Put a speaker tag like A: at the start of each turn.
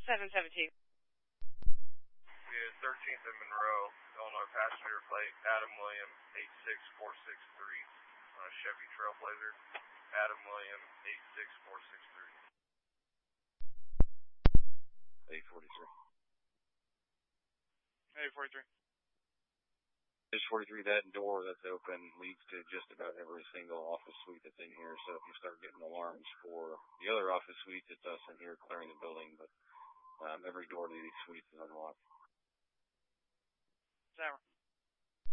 A: 717.
B: Yeah, 13th and Monroe, Illinois passenger plate, Adam William, 86463, on a Chevy Trailblazer. Adam William, 86463.
C: 843.
D: 843, that door that's open leads to just about every single office suite that's in here, so if you start getting alarms for the other office suites, it's us in here clearing the building, but every door to these suites is unlocked.
C: Sour.